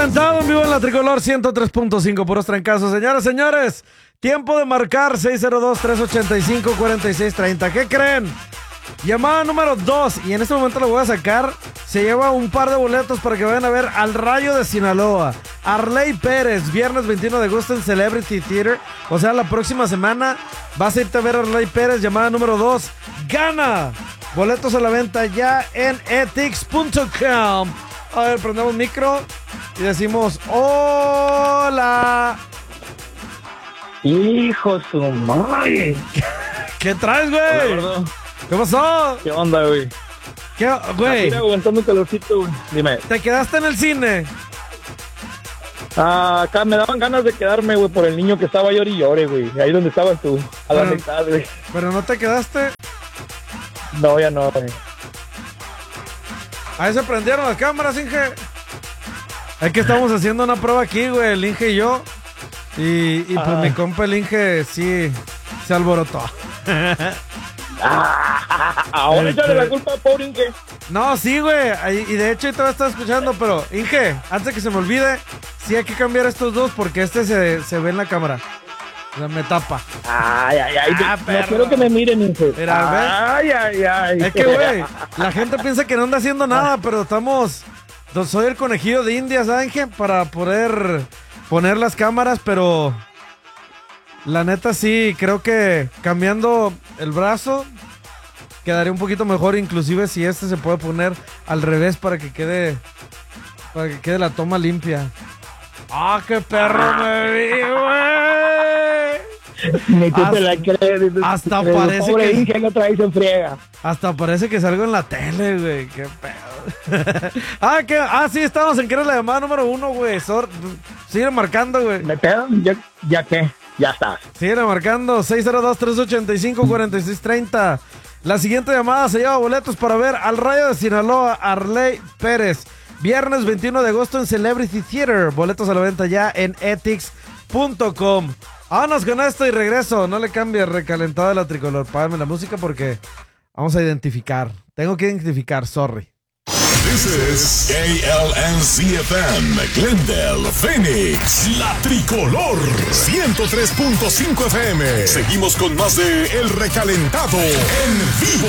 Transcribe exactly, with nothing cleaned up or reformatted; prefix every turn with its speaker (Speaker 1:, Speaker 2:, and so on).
Speaker 1: Recalentado en vivo en la Tricolor ciento tres punto cinco, puros trancazos. Señoras, señores, tiempo de marcar seis cero dos, tres ocho cinco, cuatro seis tres cero. ¿Qué creen? Llamada número dos, y en este momento lo voy a sacar. Se lleva un par de boletos para que vayan a ver al Rayo de Sinaloa. Arley Pérez, viernes veintiuno de agosto en Celebrity Theater. O sea, la próxima semana vas a irte a ver a Arley Pérez. Llamada número dos, gana boletos a la venta ya en etix punto com. A ver, prendemos micro y decimos hola.
Speaker 2: Hijo su madre.
Speaker 1: ¿Qué traes, güey? ¿Qué pasó?
Speaker 2: ¿Qué onda, güey?
Speaker 1: ¿Qué, güey?
Speaker 2: Estoy aguantando un calorcito, güey. Dime.
Speaker 1: ¿Te quedaste en el cine?
Speaker 2: Ah, acá me daban ganas de quedarme, güey, por el niño que estaba llore y llore, güey. Ahí donde estabas tú, a la
Speaker 1: Pero-
Speaker 2: mitad, güey.
Speaker 1: ¿Pero no te quedaste?
Speaker 2: No, ya no, güey.
Speaker 1: Ahí se prendieron las cámaras, Inge. Es que estamos haciendo una prueba aquí, güey, el Inge y yo. Y, y pues
Speaker 2: Ah.
Speaker 1: mi compa el Inge sí se alborotó.
Speaker 2: Ahora
Speaker 1: Este-
Speaker 2: échale la culpa a pobre Inge.
Speaker 1: No, sí, güey. ahí- Y de hecho, ahorita estaba escuchando, pero Inge, antes de que se me olvide, sí hay que cambiar estos dos porque este se, se ve en la cámara. O sea, me tapa.
Speaker 2: Ay, ay, ay.
Speaker 1: Ah,
Speaker 2: no
Speaker 1: perro.
Speaker 2: quiero que me miren, Inge.
Speaker 1: Mira, ¿ves?
Speaker 2: Ay, ay, ay.
Speaker 1: Es que, güey, la gente piensa que no anda haciendo nada, pero estamos... Soy el conejillo de Indias, Ángel, para poder poner las cámaras, pero... La neta sí, creo que cambiando el brazo quedaría un poquito mejor, inclusive si este se puede poner al revés para que quede... Para que quede la toma limpia. ¡Ah, qué perro me vi, güey!
Speaker 2: Ni tú
Speaker 1: hasta-
Speaker 2: te la crees. ni tú te
Speaker 1: hasta
Speaker 2: crees.
Speaker 1: parece
Speaker 2: Pobre
Speaker 1: que-
Speaker 2: Inge no trae en friega.
Speaker 1: Hasta parece que salgo en la tele, güey. Qué pedo. ah, que, ah, sí, estamos en que era la llamada número uno, güey. Sor- Sigue marcando, güey.
Speaker 2: ¿Me pedo? ¿Ya, ya qué? Ya está.
Speaker 1: Sigue marcando. seis cero dos, tres ocho cinco, cuatro seis tres cero. La siguiente llamada se lleva boletos para ver al Rayo de Sinaloa, Arley Pérez. Viernes veintiuno de agosto en Celebrity Theater. Boletos a la venta ya en etix punto com. Vámonos con esto y regreso. No le cambies, Recalentada de la Tricolor. Págame la música porque vamos a identificar. Tengo que identificar, sorry.
Speaker 3: This is K L N C F M, Glendale, Phoenix, La Tricolor, ciento tres punto cinco F M. Seguimos con más de El Recalentado en vivo.